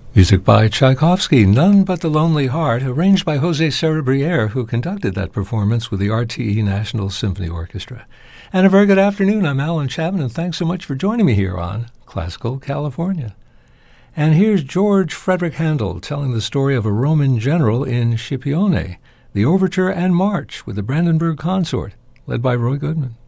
Music by Tchaikovsky, None But the Lonely Heart, arranged by Jose Cerebriere, who conducted that performance with the RTE National Symphony Orchestra. And a very good afternoon. I'm Alan Chapman, and thanks so much for joining me here on Classical California. And here's George Frederick Handel telling the story of a Roman general in Scipione, the overture and march with the Brandenburg Consort, led by Roy Goodman.